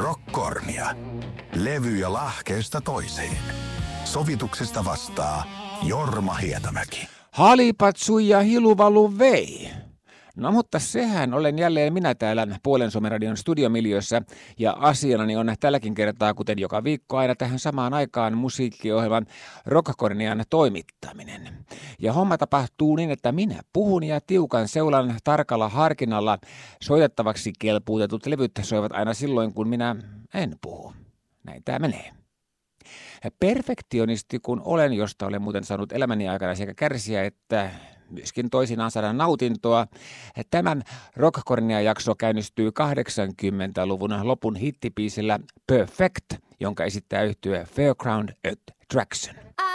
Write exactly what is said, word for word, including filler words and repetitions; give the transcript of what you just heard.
Rockkornia. Levyjä lahkeesta toiseen. Sovituksesta vastaa Jorma Hietamäki. Halipatsu ja hiluvalu vei. No mutta sehän olen jälleen minä täällä Puolen Suomen radion studiomiljössä ja asianani on tälläkin kertaa, kuten joka viikko aina tähän samaan aikaan musiikkiohjelman Rockkornian toimittaminen. Ja homma tapahtuu niin, että minä puhun ja tiukan seulan tarkalla harkinnalla soitettavaksi kelpuutetut levyt soivat aina silloin, kun minä en puhu. Näin tää menee. Perfektionisti kun olen, josta olen muuten saanut elämäni aikana sekä kärsiä että myöskin toisinaan saada nautintoa. Tämän Rockkornia-jakso käynnistyy kahdeksankymmentäluvun lopun hittipiisillä Perfect, jonka esittää yhtye Fairground Attraction.